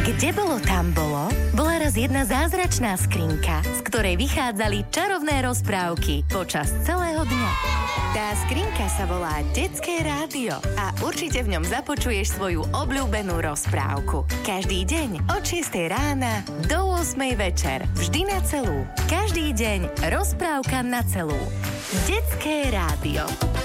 Kde bolo, tam bolo, bola raz jedna zázračná skrinka, z ktorej vychádzali čarovné rozprávky počas celého dňa. Tá skrinka sa volá Detské rádio a určite v ňom započuješ svoju obľúbenú rozprávku. Každý deň od 6 rána do 8 večer. Vždy na celú. Každý deň rozprávka na celú. Detské rádio.